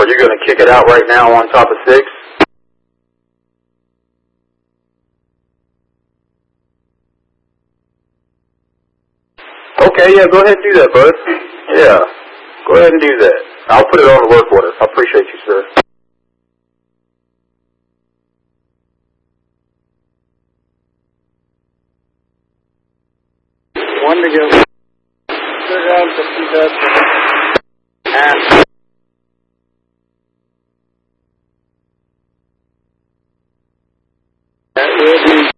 Are you going to kick it out right now on top of 6? Okay, yeah, go ahead and do that, bud. Yeah, go ahead and do that. I'll put it on the work order. I appreciate you, sir. One to go. Third round, 50 dubs. Half. That will be